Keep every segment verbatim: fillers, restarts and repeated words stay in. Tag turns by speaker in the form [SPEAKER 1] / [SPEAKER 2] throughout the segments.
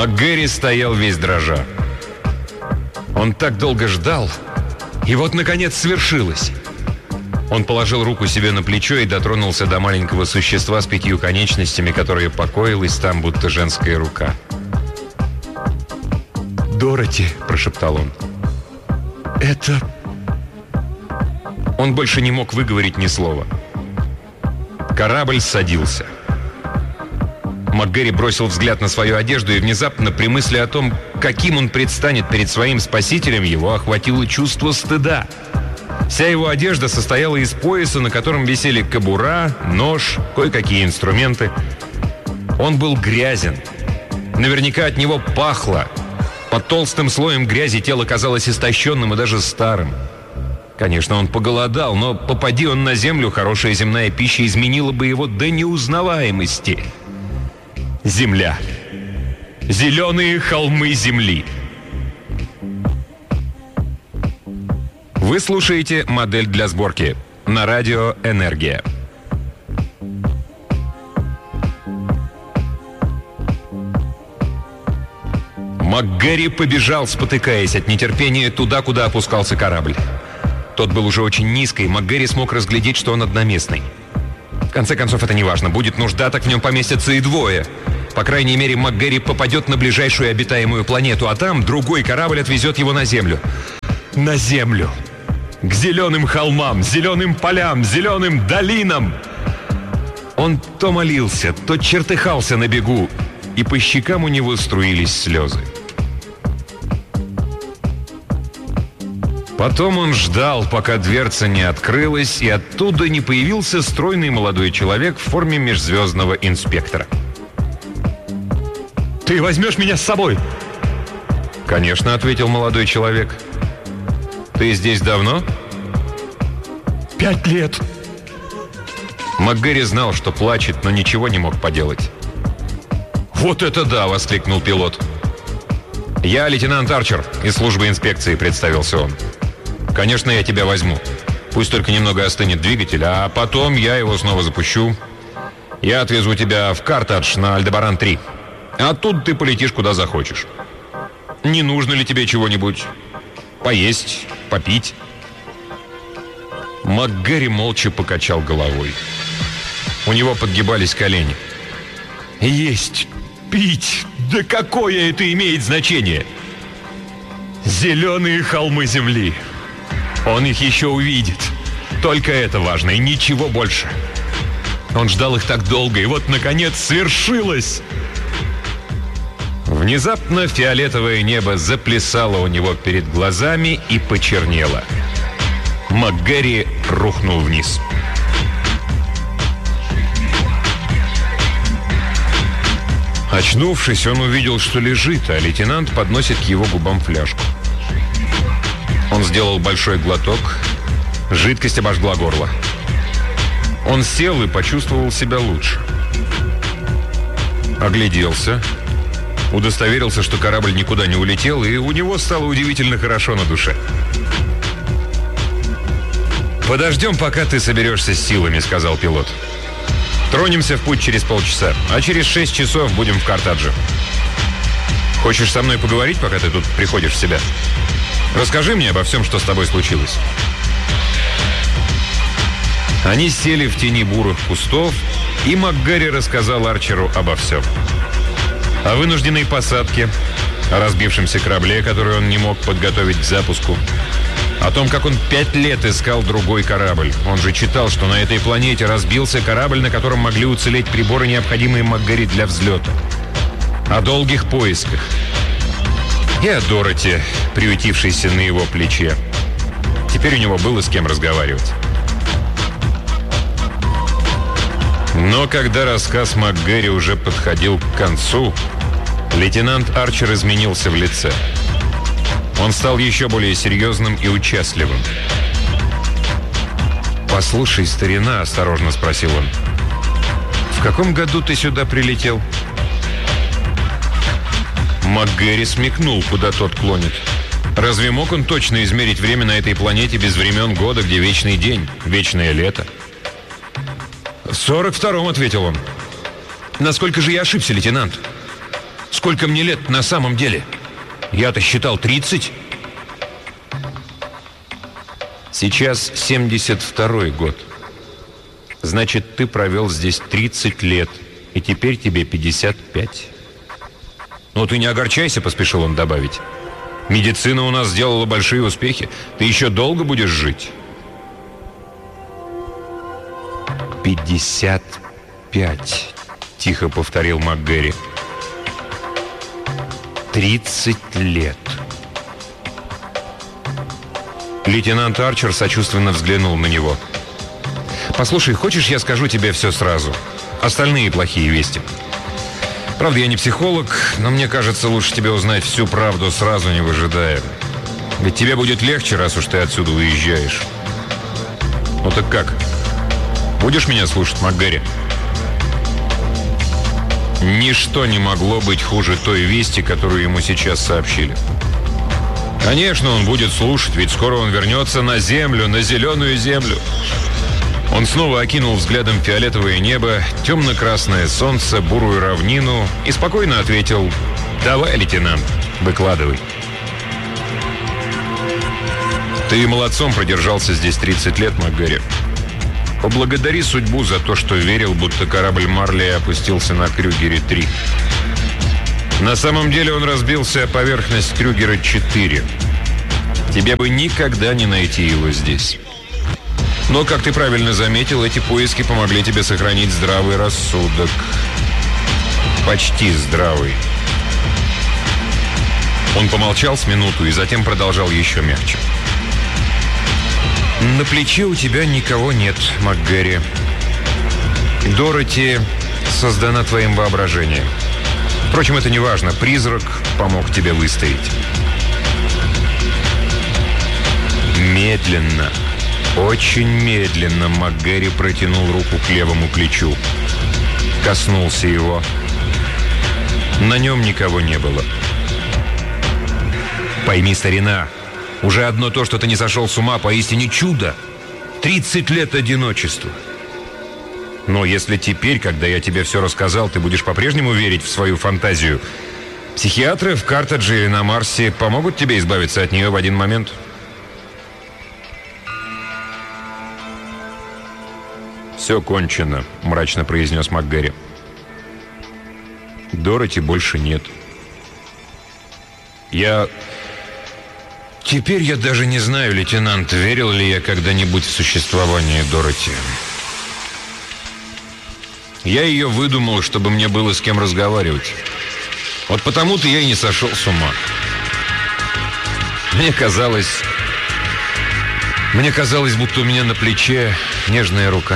[SPEAKER 1] МакГэри стоял весь дрожа. Он так долго ждал, и вот, наконец, свершилось. Он положил руку себе на плечо и дотронулся до маленького существа с пятью конечностями, которое покоилось там, будто женская рука. «Дороти», — прошептал он. «Это...» Он больше не мог выговорить ни слова. Корабль садился. МакГэри бросил взгляд на свою одежду, и внезапно при мысли о том, каким он предстанет перед своим спасителем, его охватило чувство стыда. Вся его одежда состояла из пояса, на котором висели кобура, нож, кое-какие инструменты. Он был грязен. Наверняка от него пахло. Под толстым слоем грязи тело казалось истощенным и даже старым. Конечно, он поголодал, но попади он на землю, хорошая земная пища изменила бы его до неузнаваемости. Земля. Зеленые холмы земли. Вы слушаете «Модель для сборки» на радио «Энергия». МакГэри побежал, спотыкаясь от нетерпения, туда, куда опускался корабль. Тот был уже очень низко, и МакГэри смог разглядеть, что он одноместный. В конце концов, это не важно. Будет нужда, так в нем поместятся и двое. По крайней мере, МакГэри попадет на ближайшую обитаемую планету, а там другой корабль отвезет его на Землю. На Землю. К зеленым холмам, зеленым полям, зеленым долинам. Он то молился, то чертыхался на бегу, и по щекам у него струились слезы. Потом он ждал, пока дверца не открылась, и оттуда не появился стройный молодой человек в форме межзвездного инспектора. «Ты возьмешь меня с собой?» «Конечно», — ответил молодой человек. «Ты здесь давно?» «Пять лет». МакГэри знал, что плачет, но ничего не мог поделать. «Вот это да!» — воскликнул пилот. «Я лейтенант Арчер из службы инспекции», — представился он. «Конечно, я тебя возьму. Пусть только немного остынет двигатель, а потом я его снова запущу. Я отвезу тебя в Картадж на Альдебаран три. Оттуда ты полетишь куда захочешь. Не нужно ли тебе чего-нибудь? Поесть, попить?» МакГэри молча покачал головой. У него подгибались колени. «Есть, пить, да какое это имеет значение? Зеленые холмы земли. Он их еще увидит. Только это важно, и ничего больше. Он ждал их так долго, и вот, наконец, свершилось!» Внезапно фиолетовое небо заплясало у него перед глазами и почернело. МакГэри рухнул вниз. Очнувшись, он увидел, что лежит, а лейтенант подносит к его губам фляжку. Он сделал большой глоток. Жидкость обожгла горло. Он сел и почувствовал себя лучше. Огляделся. Удостоверился, что корабль никуда не улетел, и у него стало удивительно хорошо на душе. «Подождем, пока ты соберешься с силами», — сказал пилот. «Тронемся в путь через полчаса, а через шесть часов будем в Картадже. Хочешь со мной поговорить, пока ты тут приходишь в себя? Расскажи мне обо всем, что с тобой случилось». Они сели в тени бурых кустов, и МакГэри рассказал Арчеру обо всем. О вынужденной посадке, о разбившемся корабле, который он не мог подготовить к запуску, о том, как он пять лет искал другой корабль. Он же читал, что на этой планете разбился корабль, на котором могли уцелеть приборы, необходимые МакГэри для взлета. О долгих поисках. И о Дороти, приютившейся на его плече. Теперь у него было с кем разговаривать. Но когда рассказ МакГэри уже подходил к концу, лейтенант Арчер изменился в лице. Он стал еще более серьезным и участливым. «Послушай, старина», — осторожно спросил он, — «в каком году ты сюда прилетел?» МакГэри смекнул, куда тот клонит. Разве мог он точно измерить время на этой планете без времен года, где вечный день, вечное лето? «В сорок втором», — ответил он. «Насколько же я ошибся, лейтенант?» Сколько мне лет на самом деле? Я-то считал тридцать. Сейчас семьдесят второй год. Значит, ты провел здесь тридцать лет, и теперь тебе пятьдесят пять. «Ну ты не огорчайся», — поспешил он добавить. «Медицина у нас сделала большие успехи. Ты еще долго будешь жить». «Пятьдесят пять», — тихо повторил МакГэри. «Тридцать лет». Лейтенант Арчер сочувственно взглянул на него. «Послушай, хочешь, я скажу тебе все сразу? Остальные плохие вести. Правда, я не психолог, но мне кажется, лучше тебе узнать всю правду сразу, не выжидая. Ведь тебе будет легче, раз уж ты отсюда уезжаешь. Ну так как? Будешь меня слушать, МакГэри?» Ничто не могло быть хуже той вести, которую ему сейчас сообщили. Конечно, он будет слушать, ведь скоро он вернется на землю, на зеленую землю. Он снова окинул взглядом фиолетовое небо, темно-красное солнце, бурую равнину и спокойно ответил: «Давай, лейтенант, выкладывай». «Ты молодцом продержался здесь тридцать лет, МакГэри. Поблагодари судьбу за то, что верил, будто корабль Марли опустился на Крюгере три. На самом деле он разбился о поверхность Крюгера четыре. Тебе бы никогда не найти его здесь. Но, как ты правильно заметил, эти поиски помогли тебе сохранить здравый рассудок. Почти здравый». Он помолчал с минуту и затем продолжал еще мягче. «На плече у тебя никого нет, МакГэри. Дороти создана твоим воображением. Впрочем, это не важно. Призрак помог тебе выстоять». Медленно, очень медленно МакГэри протянул руку к левому плечу. Коснулся его. На нем никого не было. «Пойми, старина, уже одно то, что ты не сошел с ума, поистине чудо. Тридцать лет одиночества. Но если теперь, когда я тебе все рассказал, ты будешь по-прежнему верить в свою фантазию, психиатры в Картедже или на Марсе помогут тебе избавиться от нее в один момент». «Все кончено», — мрачно произнес МакГэри. «Дороти больше нет. Я... Теперь я даже не знаю, лейтенант, верил ли я когда-нибудь в существование Дороти. Я ее выдумал, чтобы мне было с кем разговаривать. Вот потому-то я и не сошел с ума. Мне казалось... Мне казалось, будто у меня на плече нежная рука.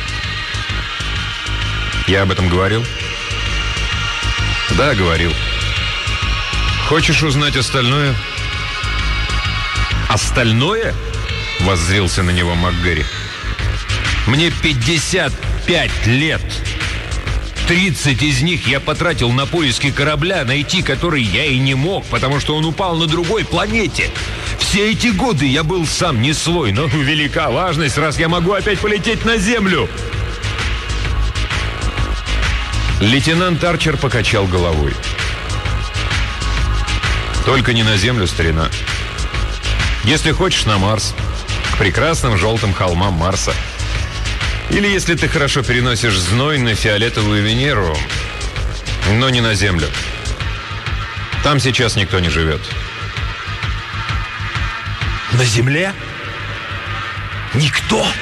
[SPEAKER 1] Я об этом говорил?» «Да, говорил. Хочешь узнать остальное?» «Остальное?» — воззрился на него МакГэри. «Мне пятьдесят пять лет. тридцать из них я потратил на поиски корабля, найти который я и не мог, потому что он упал на другой планете. Все эти годы я был сам не свой, но велика важность, раз я могу опять полететь на Землю». Лейтенант Арчер покачал головой. «Только не на Землю, старина. Если хочешь, на Марс, к прекрасным желтым холмам Марса. Или, если ты хорошо переносишь зной, на фиолетовую Венеру, но не на Землю. Там сейчас никто не живет». «На Земле? Никто?»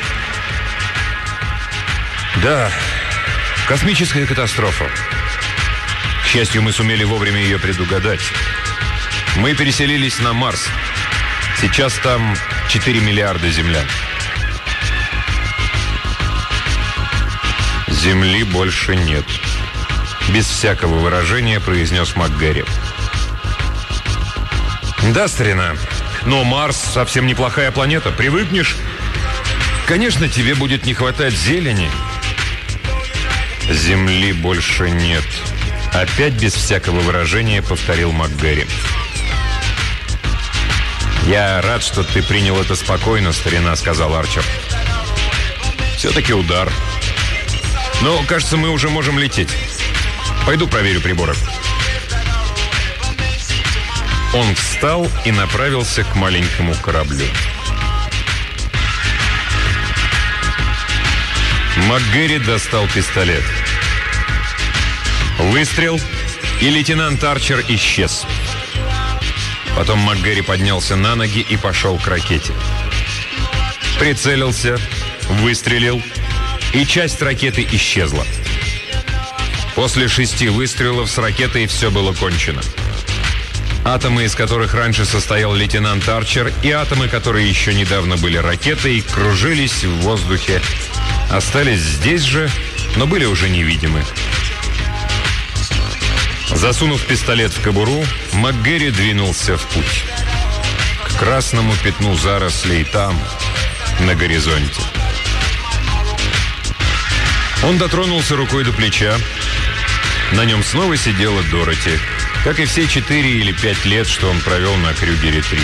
[SPEAKER 1] «Да, космическая катастрофа. К счастью, мы сумели вовремя ее предугадать. Мы переселились на Марс. Сейчас там четыре миллиарда землян. Земли больше нет», — без всякого выражения произнес МакГэри. «Да, старина, но Марс совсем неплохая планета. Привыкнешь. Конечно, тебе будет не хватать зелени». «Земли больше нет», — опять без всякого выражения повторил МакГэри. «Я рад, что ты принял это спокойно, старина», — сказал Арчер. «Все-таки удар. Но, кажется, мы уже можем лететь. Пойду проверю приборы». Он встал и направился к маленькому кораблю. МакГэри достал пистолет. Выстрел, и лейтенант Арчер исчез. Потом МакГэри поднялся на ноги и пошел к ракете. Прицелился, выстрелил, и часть ракеты исчезла. После шести выстрелов с ракетой все было кончено. Атомы, из которых раньше состоял лейтенант Арчер, и атомы, которые еще недавно были ракетой, кружились в воздухе, остались здесь же, но были уже невидимы. Засунув пистолет в кобуру, МакГэри двинулся в путь. К красному пятну зарослей там, на горизонте. Он дотронулся рукой до плеча. На нем снова сидела Дороти, как и все четыре или пять лет, что он провел на Крюгере три.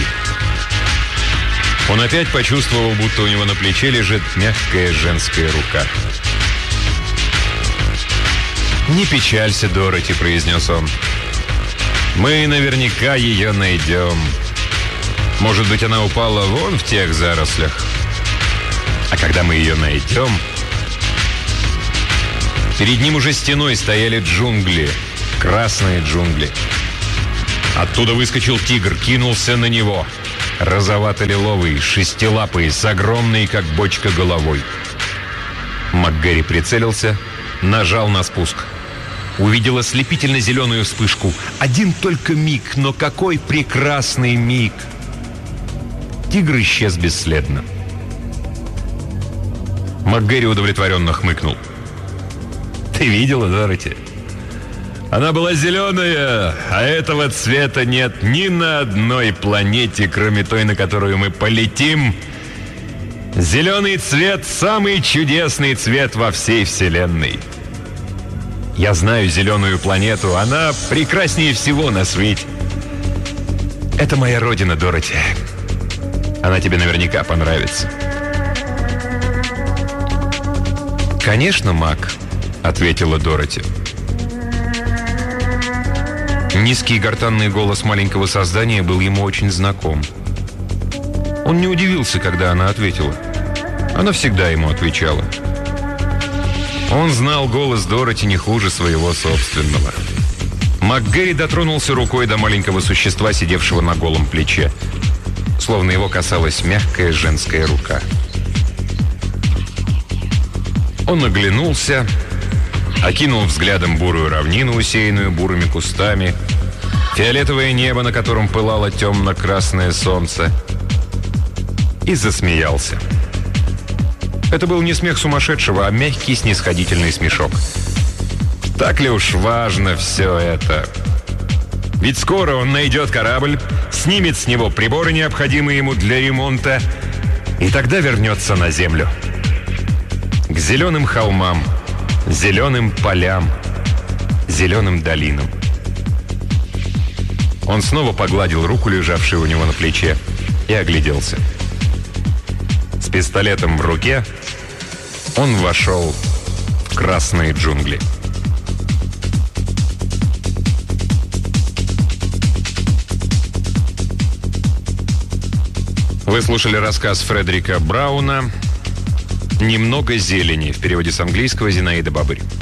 [SPEAKER 1] Он опять почувствовал, будто у него на плече лежит мягкая женская рука. «Не печалься, Дороти», — произнес он. «Мы наверняка ее найдем. Может быть, она упала вон в тех зарослях. А когда мы ее найдем...» Перед ним уже стеной стояли джунгли, красные джунгли. Оттуда выскочил тигр, кинулся на него. Розовато-лиловый, шестилапый, с огромной, как бочка, головой. МакГэри прицелился, нажал на спуск. Увидел ослепительно-зеленую вспышку. Один только миг, но какой прекрасный миг! Тигр исчез бесследно. МакГэри удовлетворенно хмыкнул. «Ты видела, Дороти? Она была зеленая, а этого цвета нет ни на одной планете, кроме той, на которую мы полетим. Зеленый цвет – самый чудесный цвет во всей Вселенной. Я знаю зеленую планету, она прекраснее всего на свете. Это моя родина, Дороти. Она тебе наверняка понравится». «Конечно, Мак», — ответила Дороти. Низкий гортанный голос маленького создания был ему очень знаком. Он не удивился, когда она ответила. Она всегда ему отвечала. Он знал голос Дороти не хуже своего собственного. МакГэри дотронулся рукой до маленького существа, сидевшего на голом плече, словно его касалась мягкая женская рука. Он оглянулся, окинул взглядом бурую равнину, усеянную бурыми кустами, фиолетовое небо, на котором пылало темно-красное солнце, и засмеялся. Это был не смех сумасшедшего, а мягкий снисходительный смешок. Так ли уж важно все это? Ведь скоро он найдет корабль, снимет с него приборы, необходимые ему для ремонта, и тогда вернется на землю. К зеленым холмам, зеленым полям, зеленым долинам. Он снова погладил руку, лежавшую у него на плече, и огляделся. С пистолетом в руке он вошел в красные джунгли. Вы слушали рассказ Фредерика Брауна «Немного зелени» в переводе с английского Зинаида Бабырь.